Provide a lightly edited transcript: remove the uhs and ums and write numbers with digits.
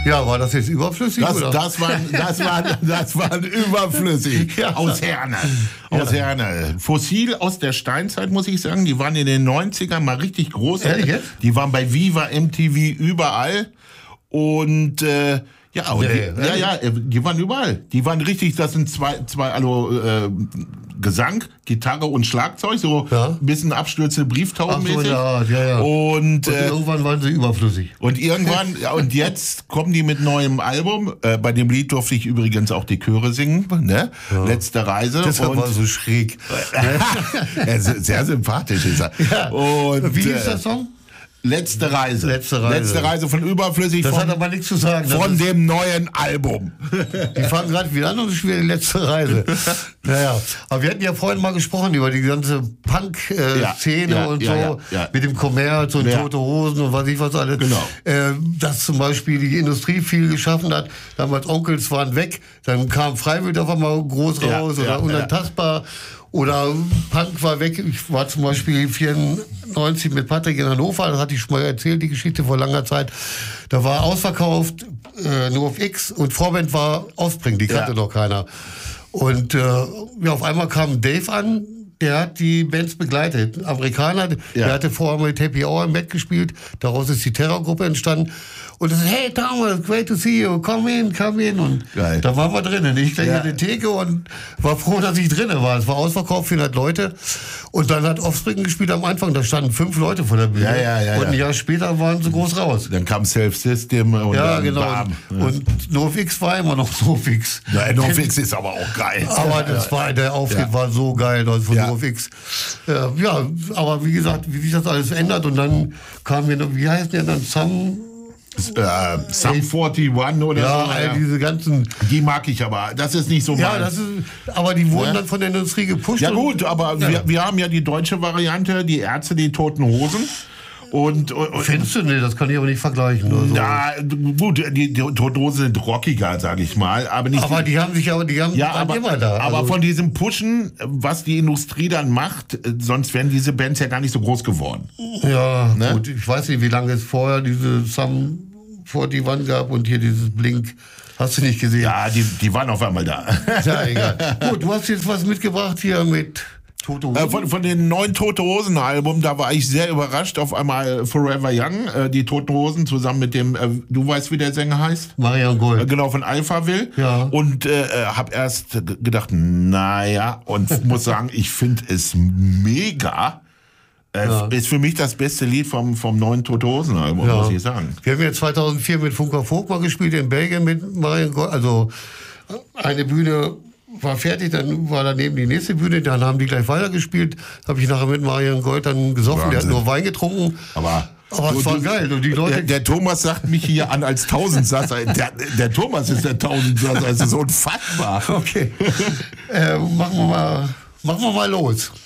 Ja, war das jetzt überflüssig? Oder? Das waren überflüssig. Ja. Aus Herne. Aus Herne. Fossil aus der Steinzeit, muss ich sagen. Die waren in den 90ern mal richtig groß. Ehrlich jetzt? Die waren bei Viva, MTV, überall. Und die waren überall. Die waren richtig, das sind zwei Gesang, Gitarre und Schlagzeug, so ein bisschen abstürzende Brieftaubenmäßig. Ja. Und irgendwann waren sie überflüssig. Und irgendwann, und jetzt kommen die mit neuem Album. Bei dem Lied durfte ich übrigens auch die Chöre singen, ne? Ja. Letzte Reise. Deshalb war so schräg. Sehr sympathisch ist er. Ja. Und, wie ist der Song? Letzte Reise von überflüssig. Das hat aber nichts zu sagen. Von dem neuen Album. Die fangen gerade wieder an und es ist wieder die letzte Reise. Naja, aber wir hatten ja vorhin mal gesprochen über die ganze Punk-Szene und so. Mit dem Kommerz und Tote Hosen und was ich was alles. Genau. Dass zum Beispiel die Industrie viel geschaffen hat. Damals Onkels waren weg. Dann kam Freiwild auf einmal groß raus oder Unantastbar. Oder Punk war weg. Ich war zum Beispiel 94 mit Patrick in Hannover. Das hatte ich schon mal erzählt, die Geschichte vor langer Zeit. Da war ausverkauft, nur auf X. Und Vorband war Offspring, die kannte noch keiner. Und auf einmal kam Dave an. Der hat die Bands begleitet. Ein Amerikaner, der hatte vorher mit Happy Hour im Bett gespielt. Daraus ist die Terrorgruppe entstanden. Und das hey Thomas, great to see you, come in. Und geil. Da waren wir drinnen. Ich gleich in der Theke und war froh, dass ich drinnen war. Es war ausverkauft, 400 Leute. Und dann hat Offspring gespielt am Anfang. Da standen 5 Leute vor der Bühne. Und ein Jahr später waren sie groß raus. Dann kam Self-System und dann genau. Bam. Und NoFX war immer noch NoFX. Ja, NoFX ist aber auch geil. Aber der Auftritt war so geil von NoFX. Aber wie gesagt, wie sich das alles ändert. Und dann kam mir noch, wie heißt der dann? Sum 41 oder so. Diese ganzen. Die mag ich aber. Das ist nicht so meins. Aber die wurden dann von der Industrie gepusht. Ja gut, aber wir haben ja die deutsche Variante, die Ärzte, die Toten Hosen. Und findest du? Nee, das kann ich aber nicht vergleichen. Oder so. Na, gut, die Toten Hosen sind rockiger, sage ich mal. Aber die haben immer da. Aber von diesem Pushen, was die Industrie dann macht, sonst wären diese Bands ja gar nicht so groß geworden. Ja, ne? Gut, ich weiß nicht, wie lange es vorher diese Sum 41 gab und hier dieses Blink. Hast du nicht gesehen? Ja, die waren auf einmal da. Ja, egal. Gut, du hast jetzt was mitgebracht hier mit Tote Hosen. Von den neuen Tote Hosen Album, da war ich sehr überrascht. Auf einmal Forever Young, die Toten Hosen zusammen mit dem, du weißt, wie der Sänger heißt? Marian Gold. Genau, von Alphaville. Ja. Und hab erst gedacht, und muss sagen, ich finde es mega. Ist für mich das beste Lied vom neuen Tote Hosen Album, muss ich sagen. Wir haben ja 2004 mit Funker Folk mal gespielt in Belgien mit Marian Gold. Also eine Bühne war fertig, dann war daneben die nächste Bühne, dann haben die gleich weitergespielt. Habe ich nachher mit Marian Gold dann gesoffen, der hat nur Wein getrunken. Aber es war geil. Und die Leute der Thomas sagt mich hier an als Tausendsasser. Der Thomas ist der Tausendsasser, das ist unfassbar. Okay. Machen wir mal los.